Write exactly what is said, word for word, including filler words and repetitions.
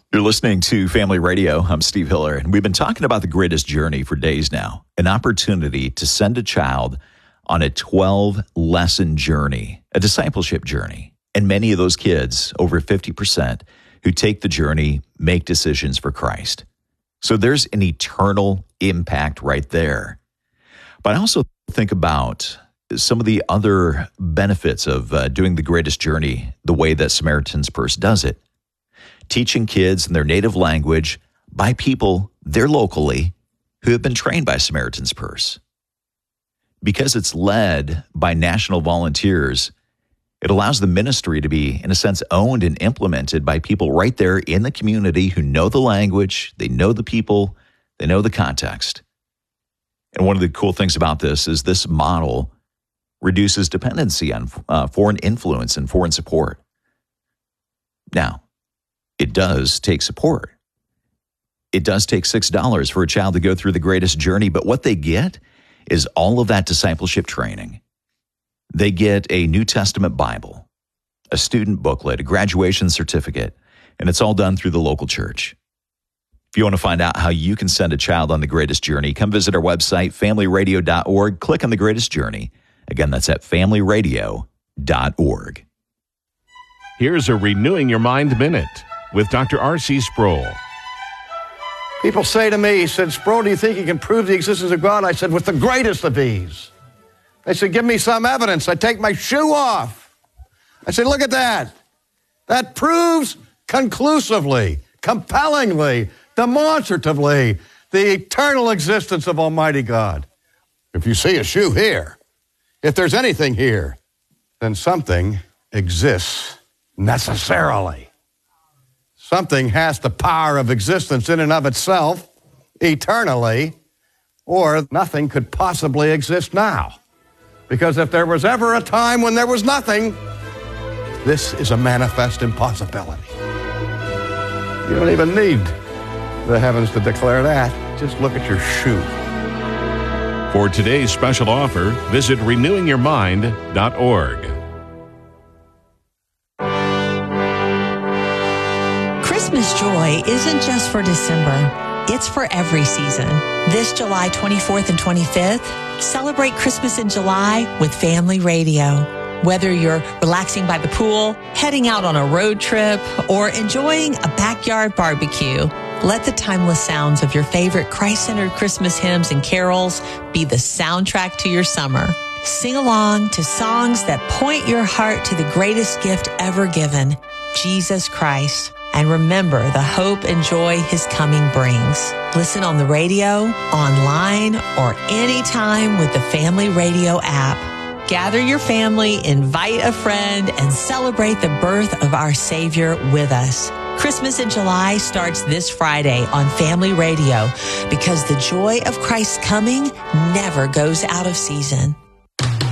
You're listening to Family Radio. I'm Steve Hiller, and we've been talking about the greatest journey for days now, an opportunity to send a child on a twelve-lesson journey, a discipleship journey. And many of those kids, over fifty percent, who take the journey make decisions for Christ. So there's an eternal impact right there. But I also think about some of the other benefits of uh, doing the greatest journey the way that Samaritan's Purse does it. Teaching kids in their native language by people there locally who have been trained by Samaritan's Purse. Because it's led by national volunteers, it allows the ministry to be, in a sense, owned and implemented by people right there in the community who know the language, they know the people, they know the context. And one of the cool things about this is this model reduces dependency on uh, foreign influence and foreign support. Now, it does take support. It does take six dollars for a child to go through the greatest journey, but what they get is all of that discipleship training. They get a New Testament Bible, a student booklet, a graduation certificate, and it's all done through the local church. If you want to find out how you can send a child on the greatest journey, come visit our website, family radio dot org. Click on the greatest journey. Again, that's at family radio dot org. Here's a Renewing Your Mind Minute with Doctor R C Sproul. People say to me, he said, Sproul, do you think you can prove the existence of God? I said, with the greatest of ease. They said, give me some evidence. I take my shoe off. I said, look at that. That proves conclusively, compellingly, demonstratively the eternal existence of Almighty God. If you see a shoe here, if there's anything here, then something exists necessarily. Something has the power of existence in and of itself, eternally, or nothing could possibly exist now. Because if there was ever a time when there was nothing, this is a manifest impossibility. You don't even need the heavens to declare that. Just look at your shoe. For today's special offer, visit renewing your mind dot org. Christmas joy isn't just for December, it's for every season. This July twenty-fourth and twenty-fifth, celebrate Christmas in July with Family Radio. Whether you're relaxing by the pool, heading out on a road trip, or enjoying a backyard barbecue, let the timeless sounds of your favorite Christ-centered Christmas hymns and carols be the soundtrack to your summer. Sing along to songs that point your heart to the greatest gift ever given, Jesus Christ. And remember the hope and joy His coming brings. Listen on the radio, online, or anytime with the Family Radio app. Gather your family, invite a friend, and celebrate the birth of our Savior with us. Christmas in July starts this Friday on Family Radio because the joy of Christ's coming never goes out of season.